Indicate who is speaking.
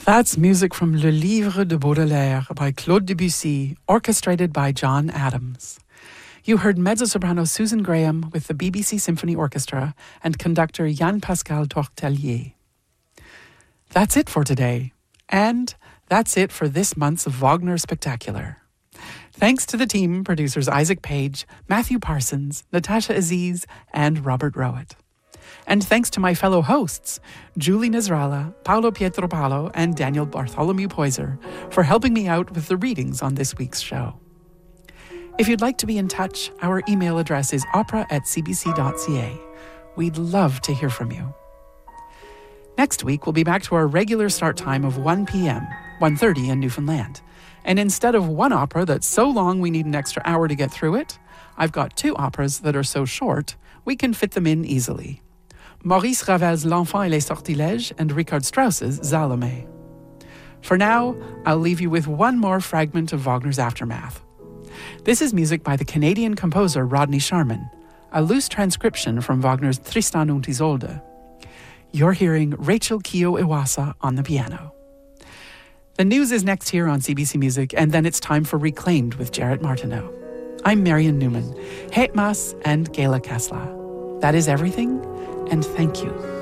Speaker 1: That's music from Le Livre de Baudelaire by Claude Debussy, orchestrated by John Adams. You heard mezzo-soprano Susan Graham with the BBC Symphony Orchestra and conductor Yann-Pascal Tortelier. That's it for today. And that's it for this month's Wagner Spectacular. Thanks to the team, producers Isaac Page, Matthew Parsons, Natasha Aziz, and Robert Rowett. And thanks to my fellow hosts, Julie Nasrallah, Paolo Pietropalo, and Daniel Bartholomew Poyser for helping me out with the readings on this week's show. If you'd like to be in touch, our email address is opera@cbc.ca. We'd love to hear from you. Next week, we'll be back to our regular start time of 1 p.m., 1:30 in Newfoundland. And instead of one opera that's so long we need an extra hour to get through it, I've got two operas that are so short we can fit them in easily. Maurice Ravel's L'Enfant et les Sortilèges and Richard Strauss's Salome. For now, I'll leave you with one more fragment of Wagner's Aftermath. This is music by the Canadian composer Rodney Sharman, a loose transcription from Wagner's Tristan und Isolde. You're hearing Rachel Kiyo Iwasa on the piano. The news is next here on CBC Music, and then it's time for Reclaimed with Jarrett Martineau. I'm Marian Newman, Het Mas and Gayla Kasla. That is everything, and thank you.